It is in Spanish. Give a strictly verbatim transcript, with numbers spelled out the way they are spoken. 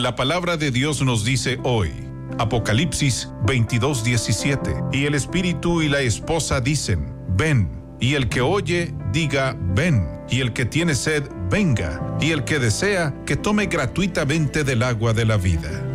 La palabra de Dios nos dice hoy, Apocalipsis veintidós, diecisiete, y el Espíritu y la esposa dicen, ven, y el que oye, diga, ven, y el que tiene sed, venga, y el que desea, que tome gratuitamente del agua de la vida.